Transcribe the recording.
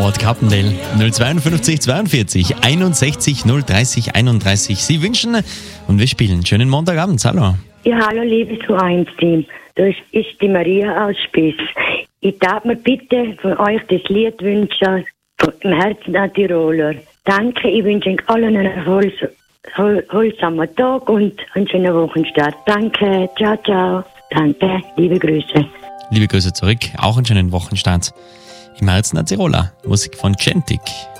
Ort Kappendell. 052 42 61 030 31. Sie wünschen und wir spielen. Schönen Montagabend. Hallo. Ja, hallo, liebes Q1-Team. Das ist die Maria aus Spiess. Ich darf mir bitte von euch das Lied wünschen, von dem Herzen an Tiroler. Danke, ich wünsche euch allen einen holsamen Tag und einen schönen Wochenstart. Danke, ciao, ciao. Danke, liebe Grüße. Liebe Grüße zurück. Auch einen schönen Wochenstart im Herzen der Tiroler. Musik von Gentik.